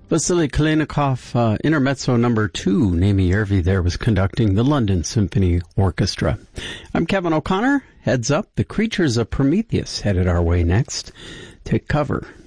Vasily Kalinikov, Intermezzo number 2. Naomi Yervi there was conducting the London Symphony Orchestra. I'm Kevin O'Connor. Heads up, The Creatures of Prometheus headed our way next to cover